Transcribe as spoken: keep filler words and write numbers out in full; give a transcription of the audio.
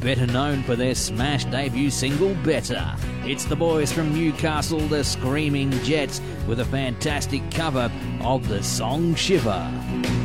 better known for their smash debut single Better. It's the boys from Newcastle, the Screaming Jets, with a fantastic cover of the song Shiver.